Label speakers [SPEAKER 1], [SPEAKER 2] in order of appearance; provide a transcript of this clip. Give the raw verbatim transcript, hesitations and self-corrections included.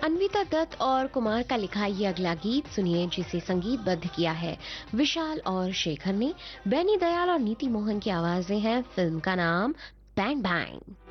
[SPEAKER 1] अन्विता दत्त और कुमार का लिखा ये अगला गीत सुनिए, जिसे संगीतबद्ध किया है विशाल और शेखर ने। बेनी दयाल और नीति मोहन की आवाजें हैं। फिल्म का नाम बैंग बैंग।